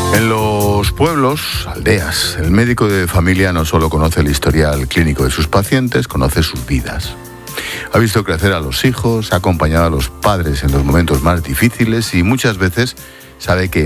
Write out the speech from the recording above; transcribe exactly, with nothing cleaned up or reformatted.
En los pueblos, aldeas, el médico de familia no solo conoce el historial clínico de sus pacientes, conoce sus vidas. Ha visto crecer a los hijos, ha acompañado a los padres en los momentos más difíciles y muchas veces sabe que